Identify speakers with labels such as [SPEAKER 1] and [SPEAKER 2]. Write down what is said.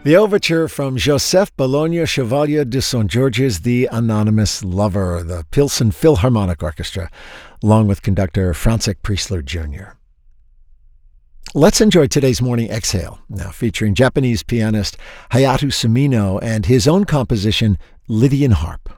[SPEAKER 1] The overture from Joseph Bologna Chevalier de St. George's The Anonymous Lover, the Pilsen Philharmonic Orchestra, along with conductor Francis Priestler Jr. Let's enjoy today's Morning Exhale, now featuring Japanese pianist Hayato Sumino and his own composition, Lydian Harp.